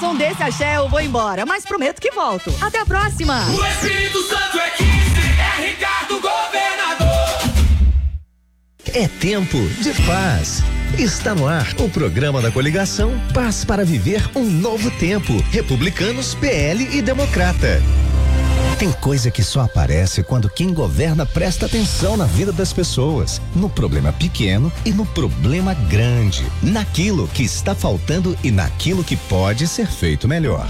som desse axé eu vou embora, mas prometo que volto. Até a próxima. O Espírito Santo é 15, é Ricardo Governador. É tempo de paz. Está no ar o programa da coligação Paz para Viver um Novo Tempo. Republicanos, PL e Democrata. Tem coisa que só aparece quando quem governa presta atenção na vida das pessoas, no problema pequeno e no problema grande, naquilo que está faltando e naquilo que pode ser feito melhor.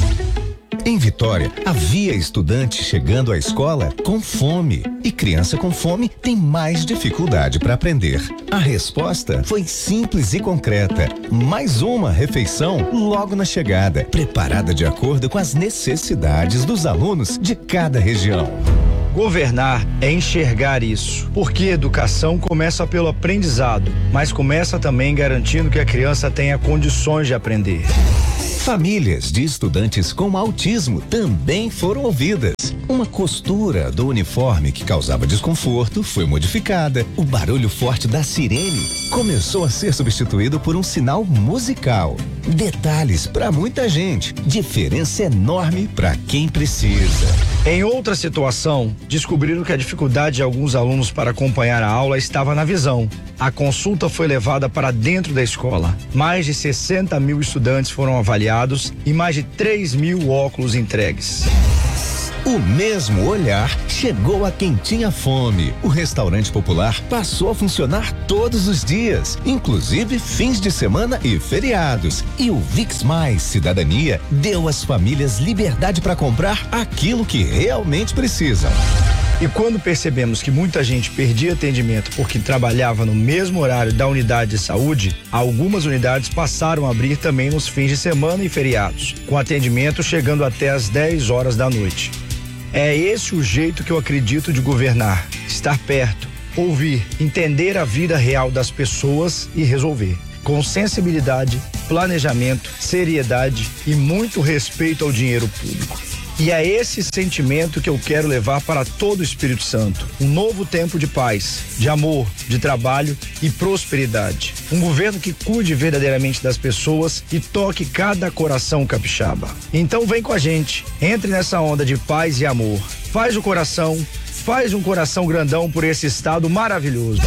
Em Vitória, havia estudante chegando à escola com fome. E criança com fome tem mais dificuldade para aprender. A resposta foi simples e concreta. Mais uma refeição logo na chegada, preparada de acordo com as necessidades dos alunos de cada região. Governar é enxergar isso, porque educação começa pelo aprendizado, mas começa também garantindo que a criança tenha condições de aprender. Famílias de estudantes com autismo também foram ouvidas. Uma costura do uniforme que causava desconforto foi modificada. O barulho forte da sirene começou a ser substituído por um sinal musical. Detalhes para muita gente, diferença enorme para quem precisa. Em outra situação, descobriram que a dificuldade de alguns alunos para acompanhar a aula estava na visão. A consulta foi levada para dentro da escola. Mais de 60 mil estudantes foram avaliados e mais de 3 mil óculos entregues. O mesmo olhar chegou a quem tinha fome. O restaurante popular passou a funcionar todos os dias, inclusive fins de semana e feriados. E o Vix Mais Cidadania deu às famílias liberdade para comprar aquilo que realmente precisam. E quando percebemos que muita gente perdia atendimento porque trabalhava no mesmo horário da unidade de saúde, algumas unidades passaram a abrir também nos fins de semana e feriados, com atendimento chegando até às 10 horas da noite. É esse o jeito que eu acredito de governar: estar perto, ouvir, entender a vida real das pessoas e resolver. Com sensibilidade, planejamento, seriedade e muito respeito ao dinheiro público. E é esse sentimento que eu quero levar para todo o Espírito Santo. Um novo tempo de paz, de amor, de trabalho e prosperidade. Um governo que cuide verdadeiramente das pessoas e toque cada coração capixaba. Então vem com a gente, entre nessa onda de paz e amor. Faz um coração grandão por esse estado maravilhoso.